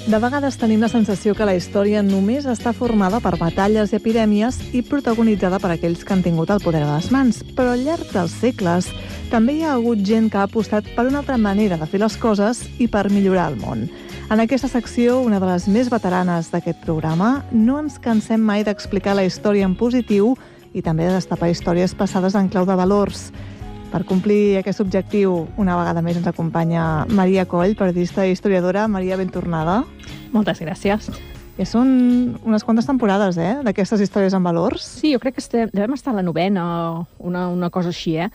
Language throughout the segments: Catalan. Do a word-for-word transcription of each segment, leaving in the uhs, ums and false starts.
De vegades tenim la sensació que la història només està formada per batalles i epidèmies i protagonitzada per aquells que han tingut el poder a les mans, però al llarg dels segles també hi ha hagut gent que ha apostat per una altra manera de fer les coses i per millorar el món. En aquesta secció, una de les més veteranes d'aquest programa, no ens cansem mai d'explicar la història en positiu i també de destapar històries passades en clau de valors. Per complir aquest objectiu, una vegada més ens acompanya Maria Coll, periodista i historiadora. Maria, ben tornada. Moltes gràcies. Que són unes quantes temporades, eh?, d'aquestes històries amb valors. Sí, jo crec que estem, devem estar a la novena o una, una cosa així, eh?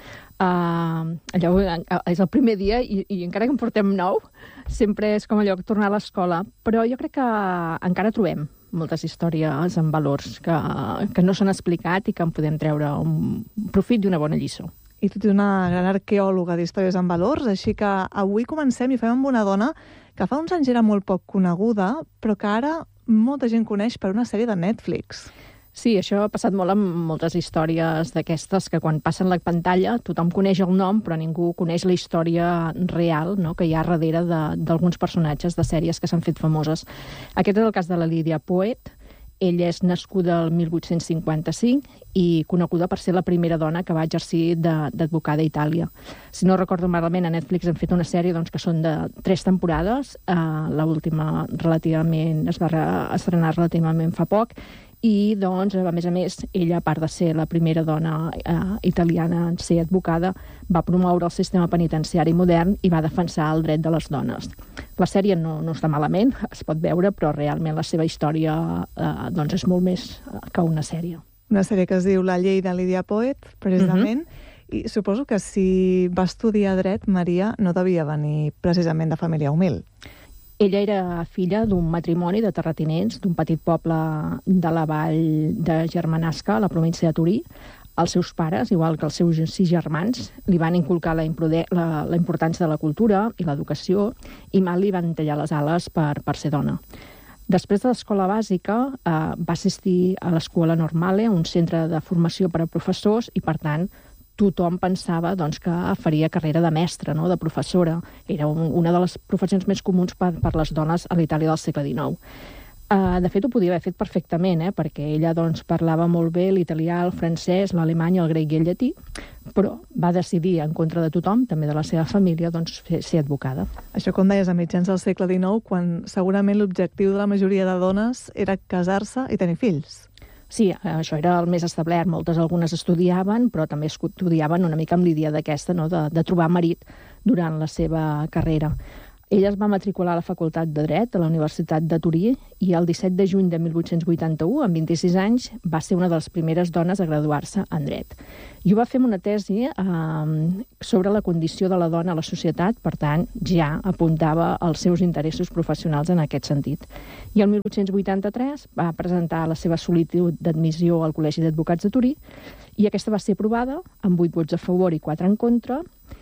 Uh, allò és el primer dia i, i encara que en portem nou, sempre és com allò, tornar a l'escola. Però jo crec que encara trobem moltes històries amb valors que, que no s'han explicat i que en podem treure un profit i una bona lliçó. I tu ets una gran arqueòloga d'històries amb valors, així que avui comencem i fem amb una dona que fa uns anys era molt poc coneguda, però que ara molta gent coneix per una sèrie de Netflix. Sí, això ha passat molt amb moltes històries d'aquestes que quan passen la pantalla tothom coneix el nom, però ningú coneix la història real, no?, que hi ha darrere d'alguns personatges de sèries que s'han fet famoses. Aquest és el cas de la Lydia Poet. Ella és nascuda el mil vuit-cents cinquanta-cinc i coneguda per ser la primera dona que va exercir d'advocada a Itàlia. Si no recordo malament, a Netflix han fet una sèrie doncs, que són de tres temporades. Uh, L'última relativament es va estrenar relativament fa poc. I, doncs, a més a més, ella, a part de ser la primera dona eh, italiana en ser advocada, va promoure el sistema penitenciari modern i va defensar el dret de les dones. La sèrie no, no està malament, es pot veure, però realment la seva història eh, doncs és molt més que una sèrie. Una sèrie que es diu La llei de Lydia Poet, precisament, uh-huh. I suposo que si va estudiar dret, Maria no devia venir precisament de família humil. Ella era filla d'un matrimoni de terratinents d'un petit poble de la vall de Germanasca, a la província de Torí. Els seus pares, igual que els seus sis germans, li van inculcar la, la, la importància de la cultura i l'educació i mal li van tallar les ales per, per ser dona. Després de l'escola bàsica, eh, va assistir a l'escola Normale, un centre de formació per a professors, i, per tant, tothom pensava doncs, que faria carrera de mestra, no?, de professora. Era un, una de les professions més comuns per, per les dones a l'Itàlia del segle dinou. Uh, de fet, ho podia haver fet perfectament, eh?, perquè ella doncs, parlava molt bé l'italià, el francès, l'alemany, el grec i el llatí, però va decidir, en contra de tothom, també de la seva família, doncs, fer, ser advocada. Això, com deies, a mitjans del segle dinou, quan segurament l'objectiu de la majoria de dones era casar-se i tenir fills. Sí, això era el més establert. Moltes, algunes estudiaven, però també estudiaven una mica amb l'idea d'aquesta, no?, de, de trobar marit durant la seva carrera. Ella es va matricular a la Facultat de Dret a la Universitat de Torí i el disset de juny de mil vuit-cents vuitanta-u, amb vint-i-sis anys, va ser una de les primeres dones a graduar-se en dret. I ho va fer amb una tesi eh, sobre la condició de la dona a la societat, per tant, ja apuntava els seus interessos professionals en aquest sentit. I el mil vuit-cents vuitanta-tres va presentar la seva sol·licitud d'admissió al Col·legi d'Advocats de Torí i aquesta va ser aprovada amb vuit vots a favor i quatre en contra.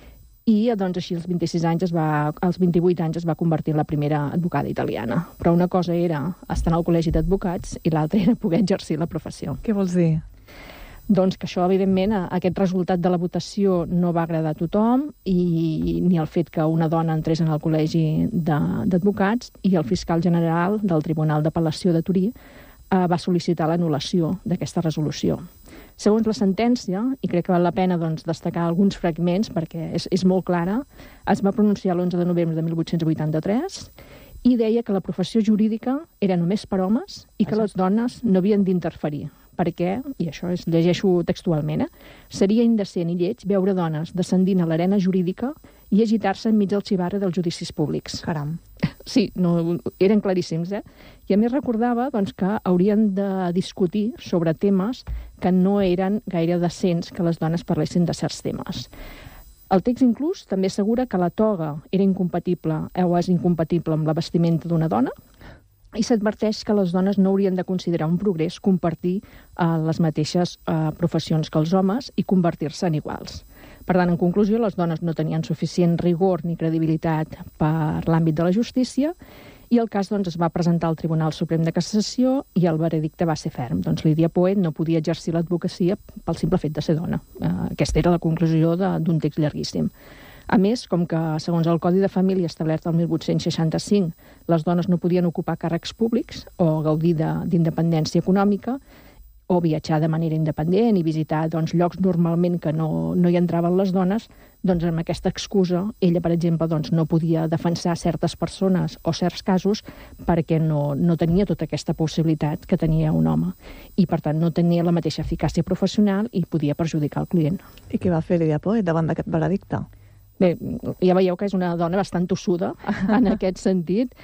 I doncs, així als vint-i-sis anys es va, als vint-i-vuit anys es va convertir en la primera advocada italiana. Però una cosa era estar al col·legi d'advocats i l'altra era poder exercir la professió. Què vols dir? Doncs que això, evidentment, aquest resultat de la votació no va agradar a tothom i ni el fet que una dona entrés en el col·legi d'advocats i el fiscal general del Tribunal d'Apel·lació de Torí eh, va sol·licitar l'anul·lació d'aquesta resolució. Segons la sentència, i crec que val la pena doncs, destacar alguns fragments perquè és, és molt clara, es va pronunciar l'onze de novembre de mil vuit-cents vuitanta-tres i deia que la professió jurídica era només per homes i que les dones no havien d'interferir. Perquè, i això es llegeixo textualment, eh, seria indecent i lleig veure dones descendint a l'arena jurídica i agitar-se enmig del xivarri dels judicis públics. Caram. Sí, no, eren claríssims, eh? I a més recordava doncs, que haurien de discutir sobre temes que no eren gaire decents que les dones parlessin de certs temes. El text inclús també assegura que la toga era incompatible o és incompatible amb la vestimenta d'una dona i s'adverteix que les dones no haurien de considerar un progrés compartir eh, les mateixes eh, professions que els homes i convertir-se en iguals. Per tant, en conclusió, les dones no tenien suficient rigor ni credibilitat per l'àmbit de la justícia i el cas doncs, es va presentar al Tribunal Suprem de Cassació i el veredicte va ser ferm. Doncs Lydia Poet no podia exercir l'advocacia pel simple fet de ser dona. Eh, aquesta era la conclusió d'un text llarguíssim. A més, com que, segons el Codi de Família establert el mil vuit-cents seixanta-cinc, les dones no podien ocupar càrrecs públics o gaudir d'independència econòmica, o viatjar de manera independent i visitar doncs, llocs normalment que no, no hi entraven les dones, doncs amb aquesta excusa ella, per exemple, doncs, no podia defensar certes persones o certs casos perquè no, no tenia tota aquesta possibilitat que tenia un home. I, per tant, no tenia la mateixa eficàcia professional i podia perjudicar el client. I què va fer Lídia Poet davant d'aquest veredicte? Bé, ja veieu que és una dona bastant tossuda en aquest sentit,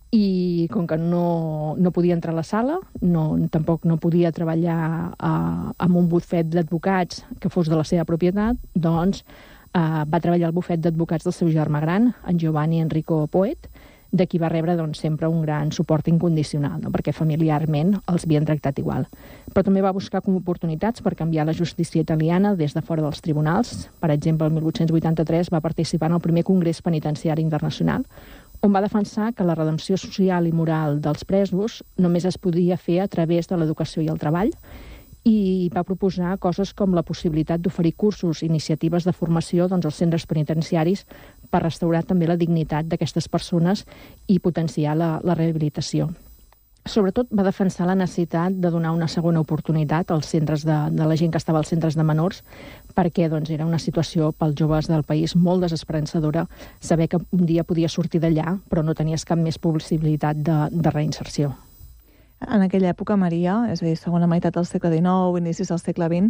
i com que no, no podia entrar a la sala, no, tampoc no podia treballar eh, amb un bufet d'advocats que fos de la seva propietat, doncs eh, va treballar al bufet d'advocats del seu germà gran, en Giovanni Enrico Poet, de qui va rebre doncs, sempre un gran suport incondicional, no? Perquè familiarment els havien tractat igual. Però també va buscar com oportunitats per canviar la justícia italiana des de fora dels tribunals. Per exemple, el mil vuit-cents vuitanta-tres va participar en el primer Congrés Penitenciari Internacional, on va defensar que la redempció social i moral dels presos només es podia fer a través de l'educació i el treball, i va proposar coses com la possibilitat d'oferir cursos i iniciatives de formació doncs, als centres penitenciaris per restaurar també la dignitat d'aquestes persones i potenciar la, la rehabilitació. Sobretot va defensar la necessitat de donar una segona oportunitat als centres de, de la gent que estava als centres de menors, perquè doncs, era una situació pels joves del país molt desesperançadora saber que un dia podia sortir d'allà però no tenies cap més possibilitat de, de reinserció. En aquella època, Maria, és a dir, segona meitat del segle dinou, inicis del segle vint,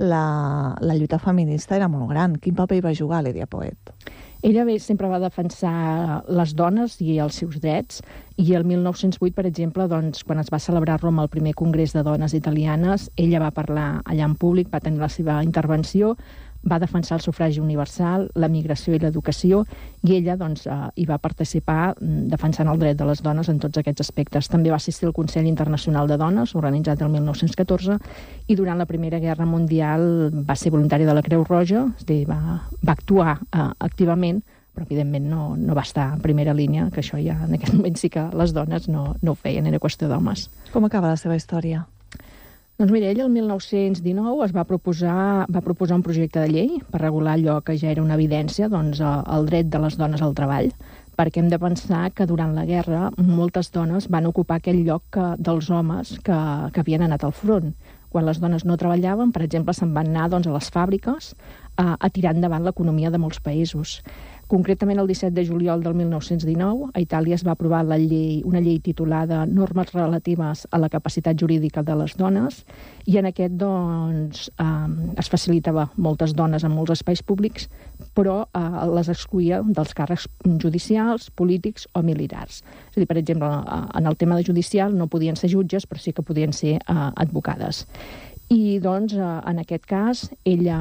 la, la lluita feminista era molt gran. Quin paper hi va jugar Lídia Poet? Ella bé, sempre va defensar les dones i els seus drets, i el mil nou-cents vuit, per exemple, doncs, quan es va celebrar a Roma el primer congrés de dones italianes, ella va parlar allà en públic, va tenir la seva intervenció, va defensar el sufragi universal, la migració i l'educació, i ella doncs, eh, hi va participar defensant el dret de les dones en tots aquests aspectes. També va assistir al Consell Internacional de Dones, organitzat el mil nou-cents catorze, i durant la Primera Guerra Mundial va ser voluntària de la Creu Roja, és a dir, va, va actuar eh, activament, però evidentment no, no va estar en primera línia, que això ja en aquest moment sí que les dones no, no ho feien, era qüestió d'homes. Com acaba la seva història? Doncs mira, ell el mil nou-cents dinou es va proposar, va proposar un projecte de llei per regular allò que ja era una evidència, doncs el dret de les dones al treball, perquè hem de pensar que durant la guerra moltes dones van ocupar aquell lloc que, dels homes que, que havien anat al front. Quan les dones no treballaven, per exemple, se'n van anar doncs, a les fàbriques a, a tirar endavant l'economia de molts països. Concretament, el disset de juliol del mil nou-cents dinou, a Itàlia es va aprovar la llei, una llei titulada Normes relatives a la capacitat jurídica de les dones, i en aquest doncs, eh, es facilitava moltes dones en molts espais públics, però eh, les excloïa dels càrrecs judicials, polítics o militars. És a dir, per exemple, en el tema de judicial no podien ser jutges, però sí que podien ser eh, advocades. I, doncs, en aquest cas, ella,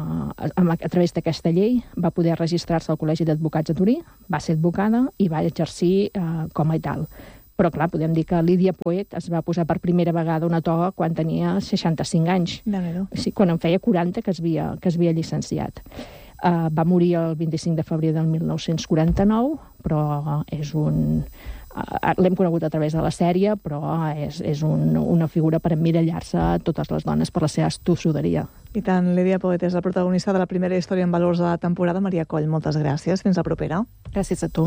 a través d'aquesta llei, va poder registrar-se al Col·legi d'Advocats de Torí, va ser advocada i va exercir com a tal. Però, clar, podem dir que Lídia Poet es va posar per primera vegada una toga quan tenia seixanta-cinc anys. Sí, quan en feia quaranta que es havia, que es havia llicenciat. Uh, va morir el vint-i-cinc de febrer del mil nou-cents quaranta-nou, però és un... Uh, l'hem conegut a través de la sèrie, però és, és un, una figura per emmirallar-se a totes les dones per la seva tossuderia. I tant, Lídia Poet és la protagonista de la primera història en valors de la temporada. Maria Coll, moltes gràcies. Fins la propera. Gràcies a tu.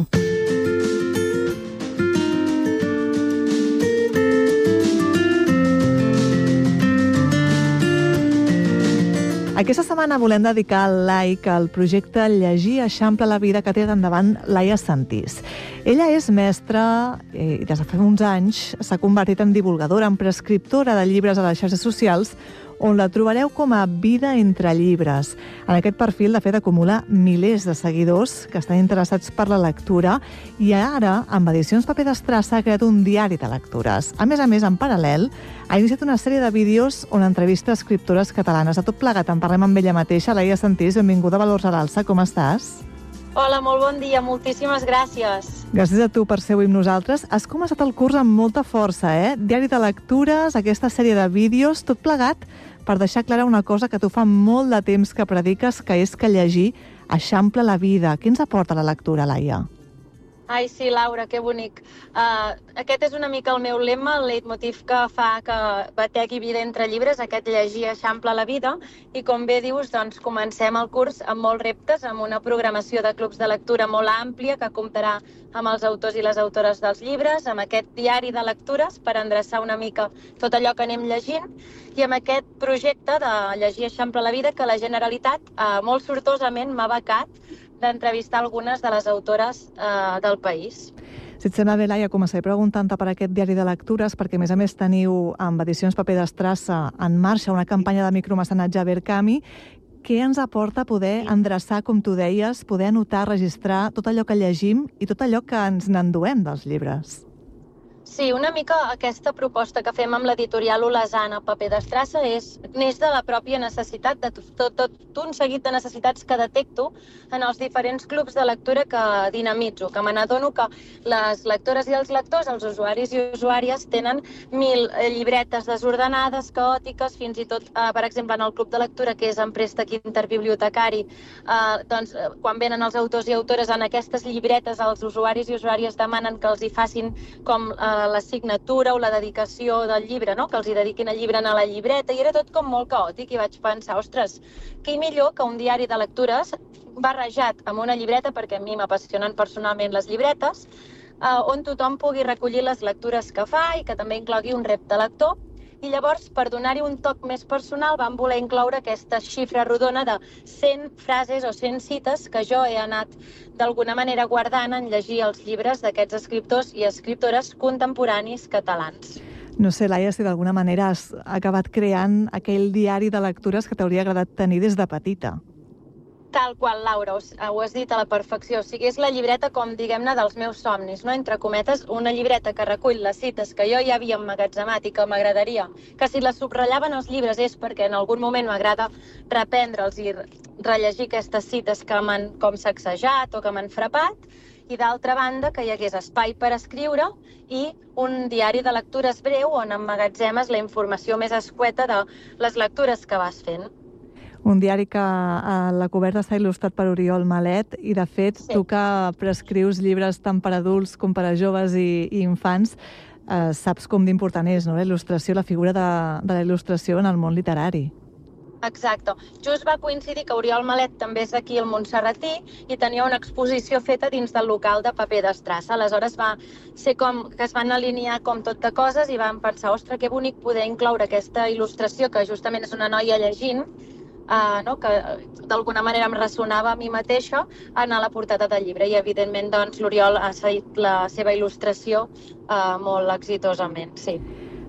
Aquesta setmana volem dedicar el like al projecte Llegir eixampla la vida que té endavant Laia Santís. Ella és mestra i des de fa uns anys s'ha convertit en divulgadora, en prescriptora de llibres a les xarxes socials, on la trobareu com a Vida entre llibres. En aquest perfil, de fet, acumula milers de seguidors que estan interessats per la lectura i ara, amb Edicions Paper d'Estrassa, ha creat un diari de lectures. A més a més, en paral·lel, ha iniciat una sèrie de vídeos on entrevista escriptores catalanes. De tot plegat, en parlem amb ella mateixa. Laia Santís, benvinguda a Valors a l'Alça. Com estàs? Hola, molt bon dia. Moltíssimes gràcies. Gràcies a tu per ser avui amb nosaltres. Has començat el curs amb molta força, eh? Diari de lectures, aquesta sèrie de vídeos, tot plegat per deixar clara una cosa que tu fa molt de temps que prediques, que és que llegir eixampla la vida. Què ens aporta la lectura, Laia? Ai, sí, Laura, que bonic. Uh, aquest és una mica el meu lema, el leitmotiv que fa que bategui vida entre llibres, aquest llegir eixampla la vida, i com bé dius, doncs comencem el curs amb molts reptes, amb una programació de clubs de lectura molt àmplia que comptarà amb els autors i les autores dels llibres, amb aquest diari de lectures per endreçar una mica tot allò que anem llegint, i amb aquest projecte de llegir eixampla la vida que la Generalitat uh, molt sortosament m'ha becat d'entrevistar algunes de les autores eh, del país. Si et sembla bé, Laia, començaré preguntant-te per aquest diari de lectures, perquè a més a més teniu amb Edicions Paper d'Estrassa en marxa una campanya de micromecenatge a Verkami. Què ens aporta poder endreçar, com tu deies, poder anotar, registrar tot allò que llegim i tot allò que ens n'enduem dels llibres? Sí, una mica aquesta proposta que fem amb l'editorial Olesana Paper d'Estrassa és, neix de la pròpia necessitat, de tot, tot, tot un seguit de necessitats que detecto en els diferents clubs de lectura que dinamitzo, que me n'adono que les lectores i els lectors, els usuaris i usuàries, tenen mil llibretes desordenades, caòtiques, fins i tot, eh, per exemple, en el club de lectura, que és en préstec interbibliotecari, eh, doncs, quan venen els autors i autores en aquestes llibretes, els usuaris i usuàries demanen que els hi facin com eh, la signatura o la dedicació del llibre, no? Que els hi dediquin el llibre a la llibreta, i era tot com molt caòtic, i vaig pensar, ostres, què millor que un diari de lectures barrejat amb una llibreta, perquè a mi m'apassionen personalment les llibretes, eh, on tothom pugui recollir les lectures que fa i que també inclogui un repte lector. I llavors, per donar-hi un toc més personal, vam voler incloure aquesta xifra rodona de cent frases o cent cites que jo he anat d'alguna manera guardant en llegir els llibres d'aquests escriptors i escriptores contemporanis catalans. No sé, Laia, si d'alguna manera has acabat creant aquell diari de lectures que t'hauria agradat tenir des de petita. Tal qual, Laura, ho has dit a la perfecció. O sigui, és la llibreta, com diguem-ne, dels meus somnis, no? Entre cometes, una llibreta que recull les cites que jo ja havia emmagatzemat i que m'agradaria, que si les subratllaven els llibres és perquè en algun moment m'agrada reprendre'ls i rellegir aquestes cites que m'han com sacsejat o que m'han frapat, i d'altra banda que hi hagués espai per escriure i un diari de lectures breu on emmagatzemes la informació més escueta de les lectures que vas fent. Un diari que a la coberta està il·lustrat per Oriol Malet i, de fet, sí. Tu que prescrius llibres tant per adults com per a joves i, i infants, eh, saps com d'important és, no?, la il·lustració, la figura de, de la il·lustració en el món literari. Exacte. Just va coincidir que Oriol Malet també és aquí al Montserratí i tenia una exposició feta dins del local de Paper d'Estrassa. Aleshores va ser com que es van alinear com tot de coses i vam pensar, ostres, que bonic poder incloure aquesta il·lustració, que justament és una noia llegint, Uh, no? que d'alguna manera em ressonava a mi mateixa, anar a la portada del llibre. I, evidentment, doncs, l'Oriol ha seguit la seva il·lustració uh, molt exitosament, sí.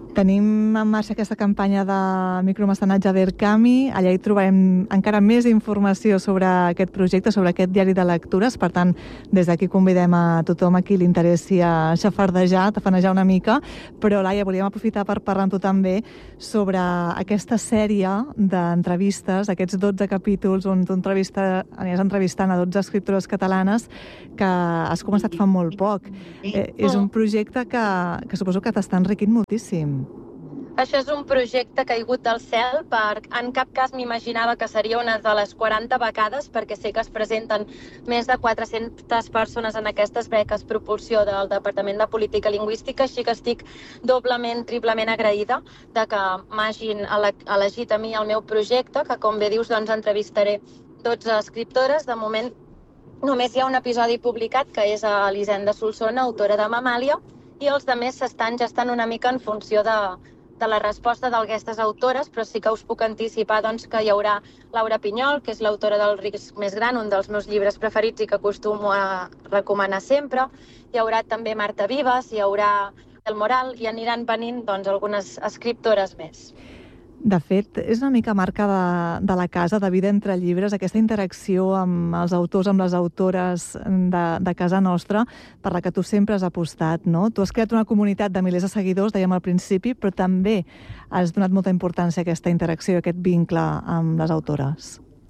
Tenim en marxa aquesta campanya de micromecenatge a Verkami. Allà hi trobarem encara més informació sobre aquest projecte, sobre aquest diari de lectures. Per tant, des d'aquí convidem a tothom a qui li interessi a xafardejar, tafanejar una mica. Però, Laia, volíem aprofitar per parlar amb tu també sobre aquesta sèrie d'entrevistes, aquests dotze capítols on tu entrevista, anies entrevistant a dotze escriptores catalanes que has començat fa molt poc. Eh, és un projecte que, que suposo que t'està enriquint moltíssim. Això és un projecte caigut del cel, per en cap cas m'imaginava que seria una de les quaranta becades, perquè sé que es presenten més de quatre-centes persones en aquestes beques propulsió del Departament de Política Lingüística, així que estic doblement, triplement agraïda de que m'hagin elegit a mi el meu projecte, que com bé dius, doncs entrevistaré dotze escriptores. De moment només hi ha un episodi publicat, que és a Elisenda Solsona, autora de Mamàlia, i els altres s'estan gestant una mica en funció de de la resposta d'aquestes autores, però sí que us puc anticipar doncs, que hi haurà Laura Pinyol, que és l'autora del Risc més gran, un dels meus llibres preferits i que acostumo a recomanar sempre. Hi haurà també Marta Vives, hi haurà El Moral, i aniran venint doncs, algunes escriptores més. De fet, és una mica marca de, de la casa, de Vida entre llibres, aquesta interacció amb els autors, amb les autores de, de casa nostra, per la que tu sempre has apostat, no? Tu has creat una comunitat de milers de seguidors, dèiem al principi, però també has donat molta importància a aquesta interacció, a aquest vincle amb les autores.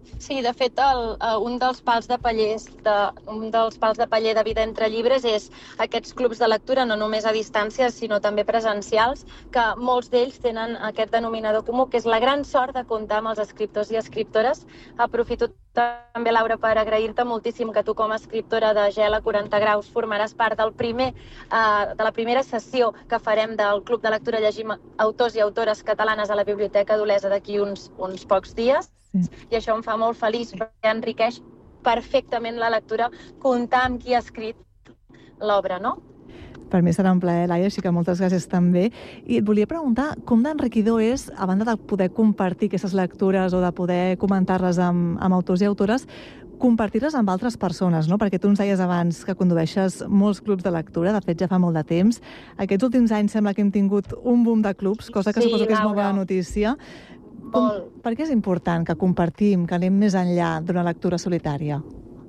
Sí, de fet, el, un dels pals de pallers de, un dels pals de paller de Vida entre llibres és aquests clubs de lectura, no només a distància, sinó també presencials, que molts d'ells tenen aquest denominador comú, que és la gran sort de comptar amb els escriptors i escriptores. Aprofito també, Laura, per agrair-te moltíssim que tu, com a escriptora de Gel a quaranta graus, formaràs part del primer, eh, de la primera sessió que farem del Club de Lectura Llegim Autors i Autores Catalanes a la Biblioteca d'Olesa d'aquí uns, uns pocs dies. Sí. I això em fa molt feliç, perquè enriqueix perfectament la lectura comptar amb qui ha escrit l'obra, no? Per mi serà un plaer, Laia, així que moltes gràcies també. I et volia preguntar com d'enriquidor és, a banda de poder compartir aquestes lectures o de poder comentar-les amb, amb autors i autores, compartir-les amb altres persones, no? Perquè tu ens deies abans que condueixes molts clubs de lectura, de fet ja fa molt de temps. Aquests últims anys sembla que hem tingut un boom de clubs, cosa que sí, suposo que és molt bona notícia. Com, per què és important que compartim, que anem més enllà d'una lectura solitària?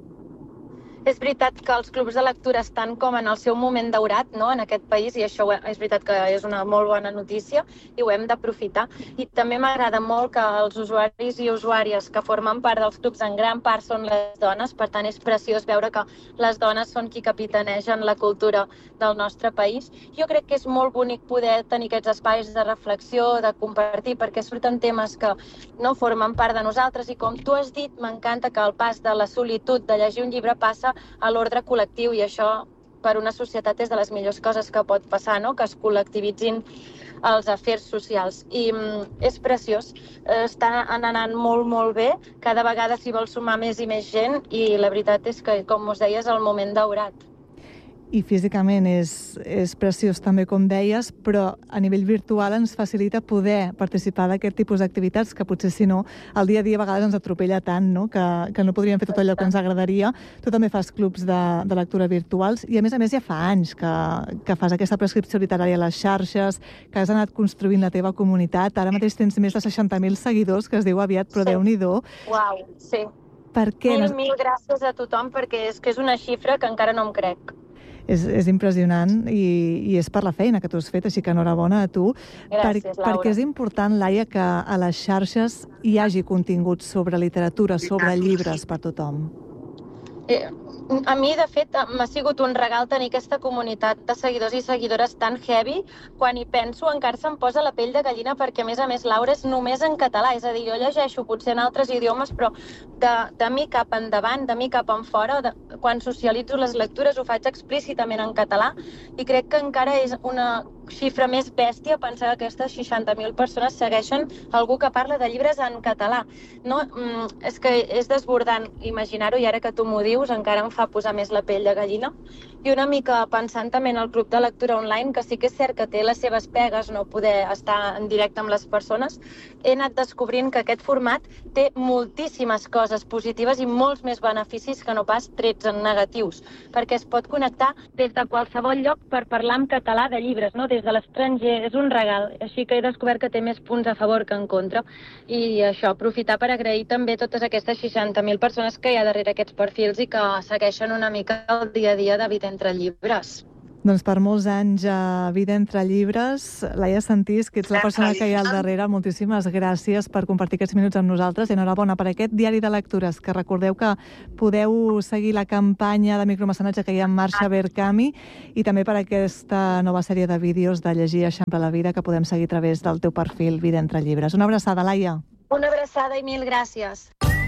És veritat que els clubs de lectura estan com en el seu moment daurat, no?, en aquest país, i això és veritat que és una molt bona notícia i ho hem d'aprofitar. I també m'agrada molt que els usuaris i usuàries que formen part dels clubs en gran part són les dones, per tant és preciós veure que les dones són qui capitanegen la cultura del nostre país. Jo crec que és molt bonic poder tenir aquests espais de reflexió, de compartir, perquè surten temes que no formen part de nosaltres i, com tu has dit, m'encanta que el pas de la solitud de llegir un llibre passa a l'ordre col·lectiu, i això per una societat és de les millors coses que pot passar, no?, que es col·lectivitzin els afers socials. I mm, és preciós, està anant molt, molt bé, cada vegada s'hi vol sumar més i més gent, i la veritat és que, com us deies, el moment daurat. I físicament és, és preciós també, com deies, però a nivell virtual ens facilita poder participar d'aquest tipus d'activitats que potser, si no, el dia a dia a vegades ens atropella tant, no?, que, que no podríem fer tot allò que ens agradaria. Tu també fas clubs de, de lectura virtuals i, a més a més, ja fa anys que, que fas aquesta prescripció literària a les xarxes, que has anat construint la teva comunitat. Ara mateix tens més de seixanta mil seguidors, que es diu aviat, però sí. Déu-n'hi-do. Uau, sí. Per què? Mil, mil gràcies a tothom, perquè és que és una xifra que encara no em crec. És, és impressionant i, i és per la feina que tu has fet, així que enhorabona a tu. Gràcies, per, Laura. Perquè és important, Laia, que a les xarxes hi hagi contingut sobre literatura, sobre llibres per tothom. Eh, a mi, de fet, m'ha sigut un regal tenir aquesta comunitat de seguidors i seguidores tan heavy. Quan hi penso, encara se'm posa la pell de gallina, perquè, a més a més, Laura, és només en català. És a dir, jo llegeixo potser en altres idiomes, però de, de mi cap endavant, de mi cap en fora, de, quan socialitzo les lectures ho faig explícitament en català, i crec que encara és una xifra més bèstia pensar que aquestes seixanta mil persones segueixen algú que parla de llibres en català. No? Mm, és que és desbordant imaginar-ho, i ara que tu m'ho dius encara em fa posar més la pell de gallina. I una mica pensant també en el club de lectura online, que sí que és cert que té les seves pegues, no poder estar en directe amb les persones, he anat descobrint que aquest format té moltíssimes coses positives i molts més beneficis que no pas trets en negatius, perquè es pot connectar des de qualsevol lloc per parlar en català de llibres, no? Des de l'estranger, és un regal, així que he descobert que té més punts a favor que en contra. I això, aprofitar per agrair també totes aquestes seixanta mil persones que hi ha darrere aquests perfils i que segueixen una mica el dia a dia de Vida entre llibres. Doncs per molts anys a Vida entre llibres, Laia Sentís, que ets la persona que hi ha al darrere, moltíssimes gràcies per compartir aquests minuts amb nosaltres i enhorabona per aquest diari de lectures, que recordeu que podeu seguir la campanya de micromecenatge que hi ha en marxa a Verkami, i també per aquesta nova sèrie de vídeos de Llegir eixampla la vida que podem seguir a través del teu perfil Vida entre llibres. Una abraçada, Laia. Una abraçada i mil gràcies.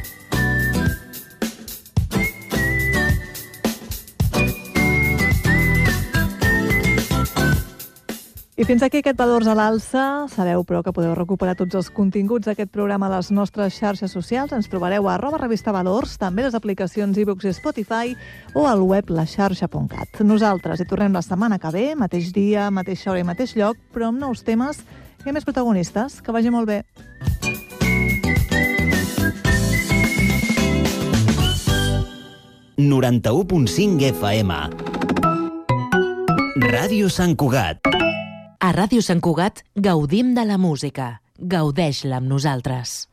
I fins aquí aquest Valors a l'Alça. Sabeu, però, que podeu recuperar tots els continguts d'aquest programa a les nostres xarxes socials. Ens trobareu a arroba revista Valors, també les aplicacions iVoox i Spotify, o al web laxarxa punt cat. Nosaltres hi tornem la setmana que ve, mateix dia, mateixa hora i mateix lloc, però amb nous temes i més protagonistes. Que vagi molt bé. noranta-u punt cinc F M Ràdio Sant Cugat. A Ràdio Sant Cugat gaudim de la música. Gaudeix-la amb nosaltres.